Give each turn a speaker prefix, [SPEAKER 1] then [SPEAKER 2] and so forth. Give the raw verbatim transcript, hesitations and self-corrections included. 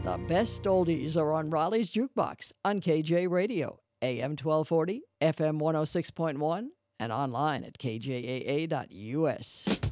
[SPEAKER 1] The best oldies are on Raleigh's Jukebox on K J Radio, A M twelve forty, F M one oh six point one, and online at K J A A dot U S.